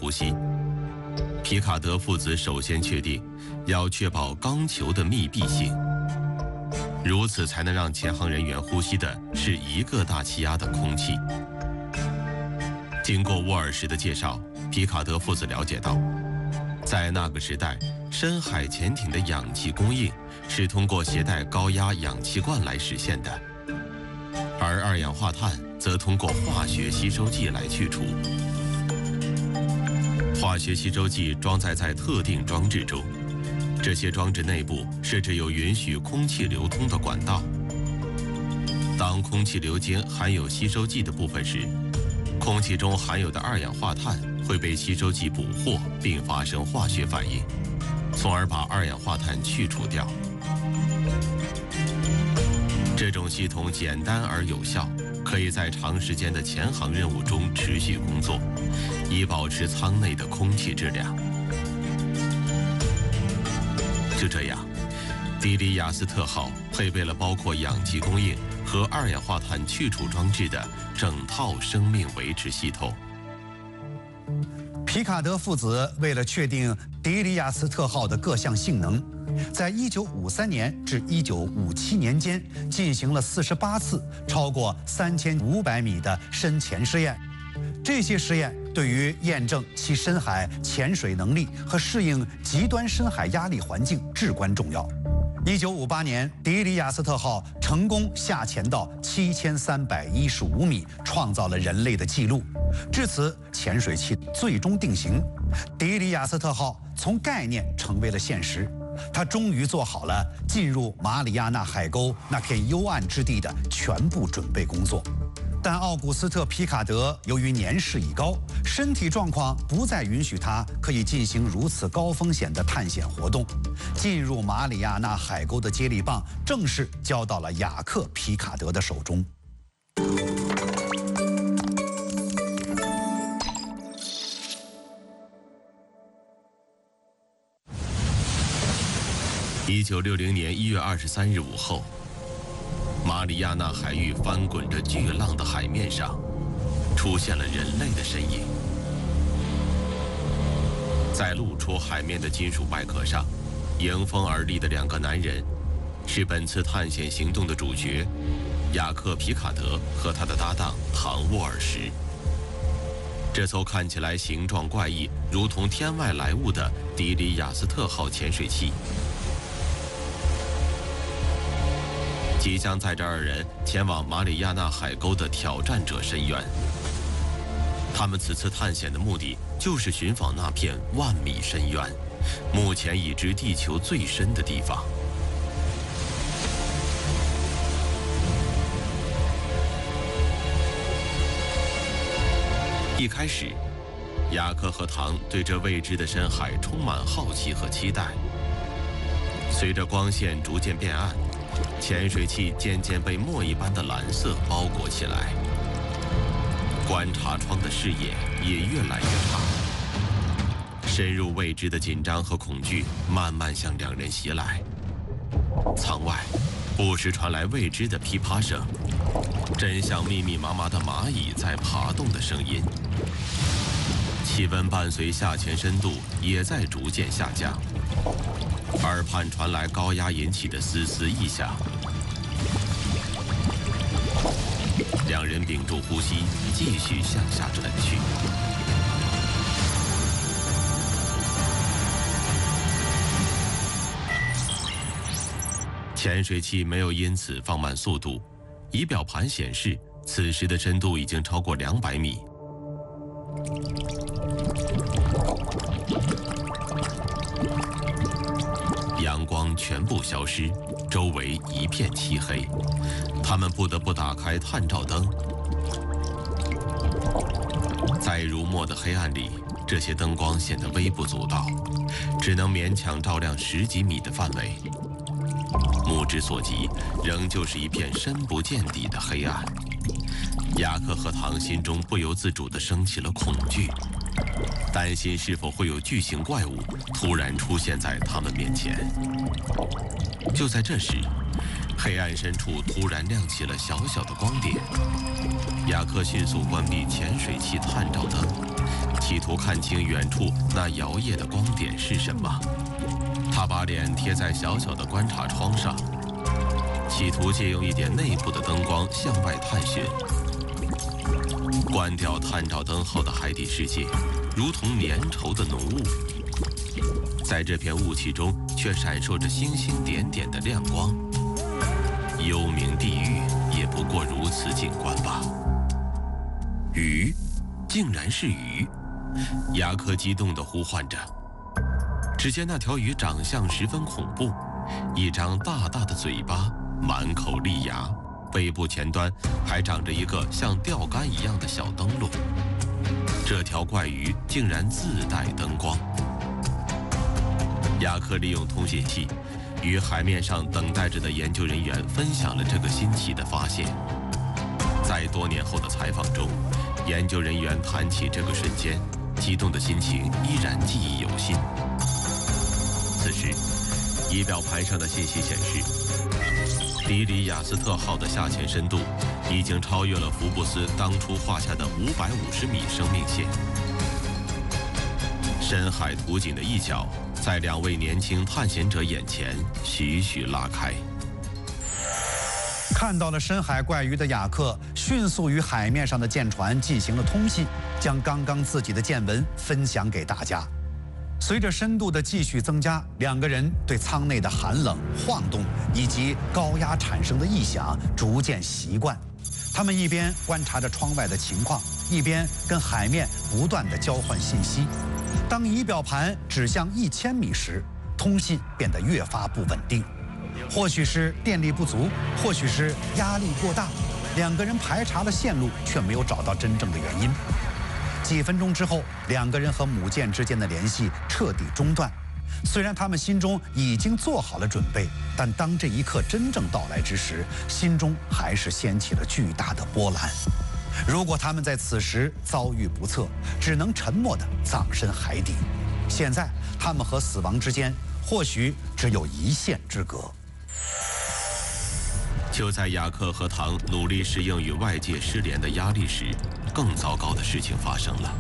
呼吸。皮卡德父子首先确定，要确保钢球的密闭性，如此才能让潜航人员呼吸的是一个大气压的空气。经过沃尔什的介绍，皮卡德父子了解到，在那个时代，深海潜艇的氧气供应是通过携带高压氧气罐来实现的，而二氧化碳则通过化学吸收剂来去除。化学吸收剂装载在特定装置中，这些装置内部设置有允许空气流通的管道。当空气流经含有吸收剂的部分时，空气中含有的二氧化碳会被吸收剂捕获并发生化学反应，从而把二氧化碳去除掉。这种系统简单而有效，可以在长时间的潜航任务中持续工作，以保持舱内的空气质量。就这样，迪里亚斯特号配备了包括氧气供应和二氧化碳去除装置的整套生命维持系统。 皮卡德父子为了确定迪里亚斯特号的各项性能，在1953年至1957年间进行了48次超过3500米的深潜试验。这些实验对于验证其深海潜水能力和适应极端深海压力环境至关重要。1958年，迪里亚斯特号成功下潜到7315米，创造了人类的纪录。至此，潜水器最终定型，迪里亚斯特号从概念成为了现实。它终于做好了进入马里亚纳海沟那片幽暗之地的全部准备工作。但奥古斯特·皮卡德由于年事已高，身体状况不再允许他可以进行如此高风险的探险活动。进入马里亚纳海沟的接力棒正式交到了雅克·皮卡德的手中。 1960年1月23日午后，马里亚纳海域翻滚着巨浪的海面上，出现了人类的身影。在露出海面的金属外壳上，迎风而立的两个男人，是本次探险行动的主角雅克·皮卡德和他的搭档唐·沃尔什。这艘看起来形状怪异、如同天外来物的迪里亚斯特号潜水器，即将载着二人前往马里亚纳海沟的挑战者深渊。他们此次探险的目的就是寻访那片万米深渊，目前已知地球最深的地方。一开始，雅克和唐对这未知的深海充满好奇和期待。随着光线逐渐变暗，潜水器渐渐被墨一般的蓝色包裹起来，观察窗的视野也越来越差。深入未知的紧张和恐惧慢慢向两人袭来。舱外不时传来未知的噼啪声，真像密密麻麻的蚂蚁在爬动的声音。气温伴随下潜深度也在逐渐下降，耳畔传来高压引起的丝丝异响。两人屏住呼吸，继续向下沉去。潜水器没有因此放慢速度，仪表盘显示，此时的深度已经超过200米。阳光全部消失，周围一片漆黑，他们不得不打开探照灯。在如墨的黑暗里，这些灯光显得微不足道，只能勉强照亮10几米的范围。目之所及，仍旧是一片深不见底的黑暗。雅克和唐心中不由自主地升起了恐惧，担心是否会有巨型怪物突然出现在他们面前。就在这时，黑暗深处突然亮起了小小的光点。雅克迅速关闭潜水器探照灯， 企图看清远处那摇曳的光点是什么。他把脸贴在小小的观察窗上，企图借用一点内部的灯光向外探寻。关掉探照灯后的海底世界，如同粘稠的浓雾。在这片雾气中，却闪烁着星星点点的亮光。幽冥地狱也不过如此景观吧。鱼，竟然是鱼！雅克激动地呼唤着。只见那条鱼长相十分恐怖，一张大大的嘴巴，满口利牙，背部前端还长着一个像钓竿一样的小灯笼。这条怪鱼竟然自带灯光。雅克利用通信器与海面上等待着的研究人员分享了这个新奇的发现。在多年后的采访中，研究人员谈起这个瞬间，激动的心情依然记忆犹新。此时，仪表盘上的信息显示，迪里亚斯特号的下潜深度已经超越了福布斯当初画下的550米生命线。深海图景的一角，在2位年轻探险者眼前徐徐拉开。 看到了深海怪鱼的雅克，迅速与海面上的舰船进行了通信，将刚刚自己的见闻分享给大家。随着深度的继续增加，2个人对舱内的寒冷、晃动以及高压产生的异响逐渐习惯。他们一边观察着窗外的情况，一边跟海面不断地交换信息。当仪表盘指向1000米时，通信变得越发不稳定。或许是电力不足，或许是压力过大，2个人排查了线路，却没有找到真正的原因。几分钟之后，2个人和母舰之间的联系彻底中断。虽然他们心中已经做好了准备，但当这一刻真正到来之时，心中还是掀起了巨大的波澜。如果他们在此时遭遇不测，只能沉默地葬身海底。现在，他们和死亡之间或许只有一线之隔。 就在雅克和唐努力适应与外界失联的压力时，更糟糕的事情发生了。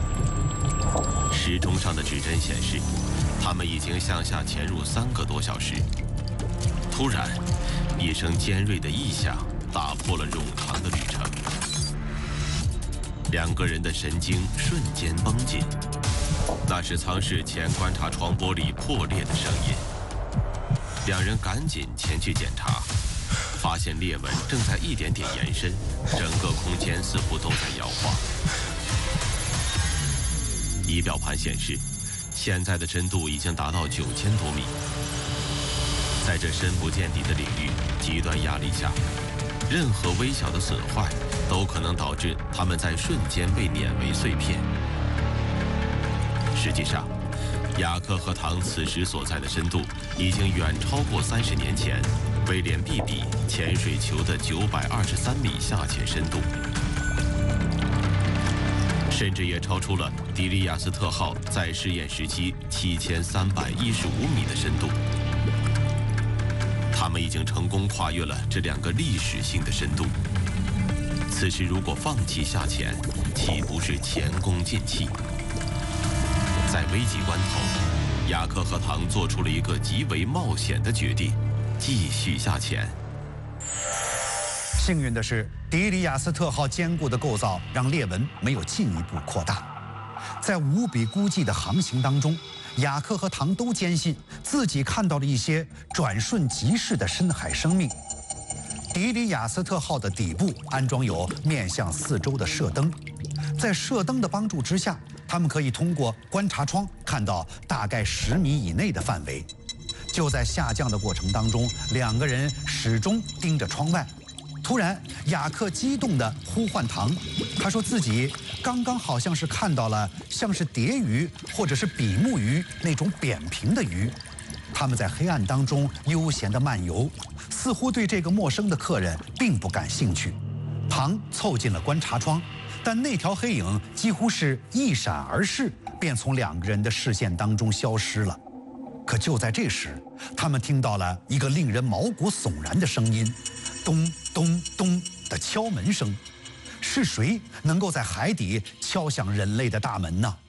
时钟上的指针显示，他们已经向下潜入3个多小时。突然，一声尖锐的异响打破了冗长的旅程。2个人的神经瞬间绷紧，那是舱室前观察窗玻璃破裂的声音。2人赶紧前去检查，发现裂纹正在一点点延伸，整个空间似乎都在摇晃。仪表盘显示，现在的深度已经达到9000多米。在这深不见底的领域，极端压力下，任何微小的损坏都可能导致它们在瞬间被碾为碎片。实际上，雅克和唐此时所在的深度已经远超过30年前威廉·毕比潜水球的923米下潜深度，甚至也超出了迪利亚斯特号在试验时期7315米的深度。他们已经成功跨越了这2个历史性的深度。此时如果放弃下潜，岂不是前功尽弃？在危急关头，雅克和唐做出了一个极为冒险的决定，继续下潜。 幸运的是，迪里亚斯特号坚固的构造让裂纹没有进一步扩大。在无比孤寂的航行当中，雅克和唐都坚信自己看到了一些转瞬即逝的深海生命。迪里亚斯特号的底部安装有面向四周的射灯，在射灯的帮助之下，他们可以通过观察窗看到大概10米以内的范围。就在下降的过程当中，2个人始终盯着窗外。突然，雅克激动地呼唤唐，他说自己刚刚好像是看到了像是蝶鱼或者是比目鱼那种扁平的鱼，他们在黑暗当中悠闲地漫游，似乎对这个陌生的客人并不感兴趣。唐凑近了观察窗，但那条黑影几乎是一闪而逝，便从2个人的视线当中消失了。可就在这时，他们听到了一个令人毛骨悚然的声音，咚咚咚的敲门声。 是谁能够在海底敲响人类的大门呢？